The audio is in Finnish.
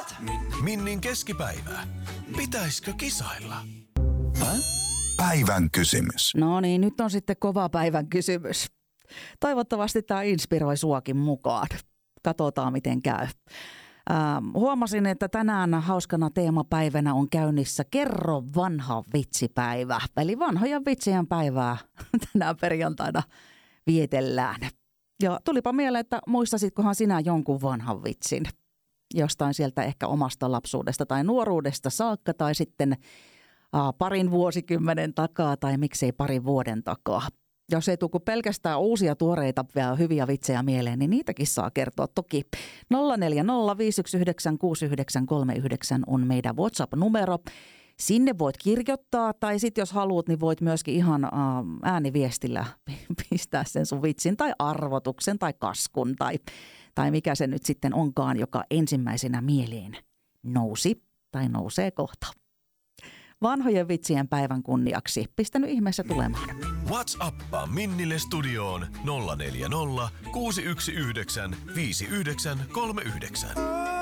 Minnin keskipäivä. Pitäisikö kisailla? Päivän kysymys. No niin, nyt on sitten kova päivän kysymys. Toivottavasti tämä inspiroi suakin mukaan. Katsotaan miten käy. Huomasin, että tänään hauskana teemapäivänä on käynnissä Kerro vanha vitsipäivä. Eli vanhojen vitsien päivää tänään perjantaina vietellään. Ja tulipa mieleen, että muistasitkohan sinä jonkun vanhan vitsin? Jostain sieltä ehkä omasta lapsuudesta tai nuoruudesta saakka tai sitten parin vuosikymmenen takaa tai miksei parin vuoden takaa. Jos ei tule pelkästään uusia tuoreita ja hyviä vitsejä mieleen, niin niitäkin saa kertoa toki. 0405196939 on meidän WhatsApp-numero. Sinne voit kirjoittaa tai sitten jos haluat, niin voit myöskin ihan ääniviestillä pistää sen sun vitsin tai arvotuksen tai kaskun tai mikä se nyt sitten onkaan, joka ensimmäisenä mieleen nousi tai nousee kohta. Vanhojen vitsien päivän kunniaksi. Pistänyt ihmeessä tulemaan. WhatsAppaa Minnille studioon 040 619 5939.